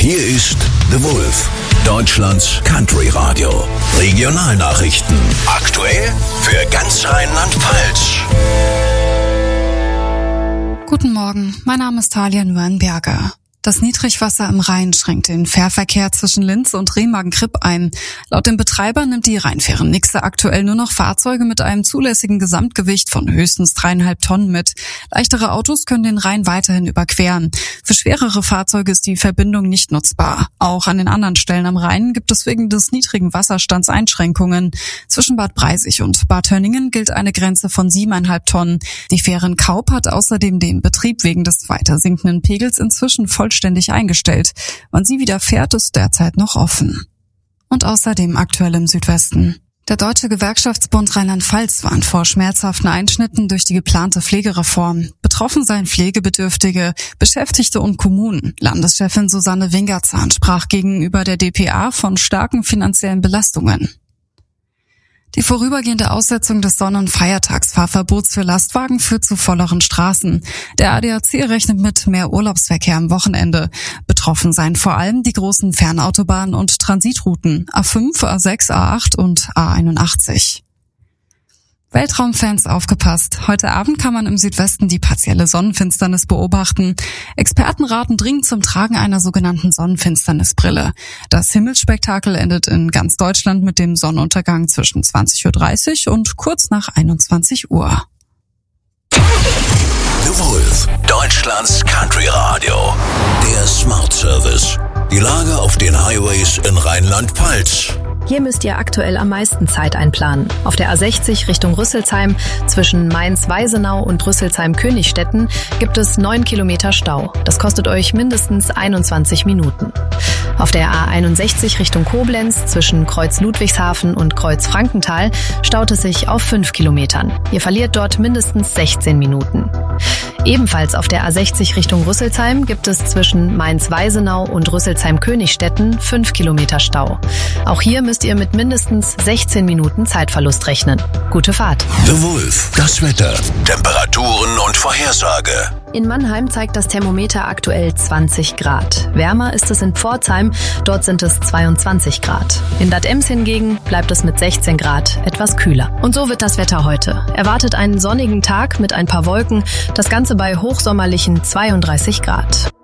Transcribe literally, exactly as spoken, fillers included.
Hier ist The Wolf, Deutschlands Country Radio. Regionalnachrichten. Aktuell für ganz Rheinland-Pfalz. Guten Morgen, mein Name ist Talia Nuernberger. Das Niedrigwasser im Rhein schränkt den Fährverkehr zwischen Linz und Remagen-Kripp ein. Laut dem Betreiber nimmt die Rheinfähren Nixe aktuell nur noch Fahrzeuge mit einem zulässigen Gesamtgewicht von höchstens dreieinhalb Tonnen mit. Leichtere Autos können den Rhein weiterhin überqueren. Für schwerere Fahrzeuge ist die Verbindung nicht nutzbar. Auch an den anderen Stellen am Rhein gibt es wegen des niedrigen Wasserstands Einschränkungen. Zwischen Bad Breisig und Bad Hönningen gilt eine Grenze von siebeneinhalb Tonnen. Die Fähre in Kaup hat außerdem den Betrieb wegen des weiter sinkenden Pegels inzwischen voll vollständig eingestellt. Wann sie wieder fährt, ist derzeit noch offen. Und außerdem aktuell im Südwesten. Der Deutsche Gewerkschaftsbund Rheinland-Pfalz warnt vor schmerzhaften Einschnitten durch die geplante Pflegereform. Betroffen seien Pflegebedürftige, Beschäftigte und Kommunen. Landeschefin Susanne Wingerzahn sprach gegenüber der D P A von starken finanziellen Belastungen. Die vorübergehende Aussetzung des Sonn- und Feiertagsfahrverbots für Lastwagen führt zu volleren Straßen. Der A D A C rechnet mit mehr Urlaubsverkehr am Wochenende. Betroffen seien vor allem die großen Fernautobahnen und Transitrouten A fünf, A sechs, A acht und A einundachtzig. Weltraumfans aufgepasst. Heute Abend kann man im Südwesten die partielle Sonnenfinsternis beobachten. Experten raten dringend zum Tragen einer sogenannten Sonnenfinsternisbrille. Das Himmelsspektakel endet in ganz Deutschland mit dem Sonnenuntergang zwischen zwanzig Uhr dreißig und kurz nach einundzwanzig Uhr. The Wolf, Deutschlands Country Radio. Der Smart Service. Die Lage auf den Highways in Rheinland-Pfalz. Hier müsst ihr aktuell am meisten Zeit einplanen. Auf der A sechzig Richtung Rüsselsheim zwischen Mainz-Weisenau und Rüsselsheim-Königstetten gibt es neun Kilometer Stau. Das kostet euch mindestens einundzwanzig Minuten. Auf der A einundsechzig Richtung Koblenz zwischen Kreuz-Ludwigshafen und Kreuz-Frankenthal staut es sich auf fünf Kilometern. Ihr verliert dort mindestens sechzehn Minuten. Ebenfalls auf der A sechzig Richtung Rüsselsheim gibt es zwischen Mainz-Weisenau und Rüsselsheim-Königstetten fünf Kilometer Stau. Auch hier müsst ihr mit mindestens sechzehn Minuten Zeitverlust rechnen. Gute Fahrt. The Wolf, das Wetter, Temperaturen und Vorhersage. In Mannheim zeigt das Thermometer aktuell zwanzig Grad. Wärmer ist es in Pforzheim, dort sind es zweiundzwanzig Grad. In Bad Ems hingegen bleibt es mit sechzehn Grad etwas kühler. Und so wird das Wetter heute. Erwartet einen sonnigen Tag mit ein paar Wolken, das Ganze bei hochsommerlichen zweiunddreißig Grad.